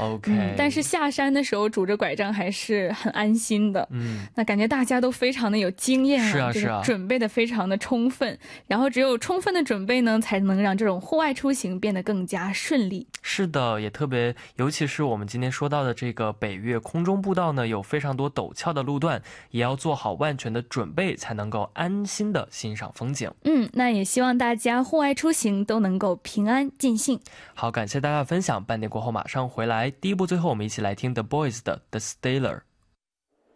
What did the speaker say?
OK， 但是下山的时候拄着拐杖还是很安心的。那感觉大家都非常的有经验啊， 是啊， 准备的非常的充分，然后只有充分的准备呢，才能让这种户外出行变得更加顺利。 是的，也特别，尤其是我们今天说到的这个北岳空中步道呢，有非常多陡峭的路段，也要做好万全的准备，才能够安心的欣赏风景。 那也希望大家户外出行都能够平安尽兴。 好，感谢大家的分享，半点过后马上回来。第一部最后我们一起来听 The Boys 的 The Stealer。